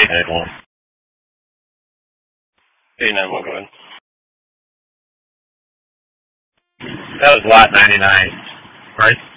891. 891, go ahead. That was lot 99, right?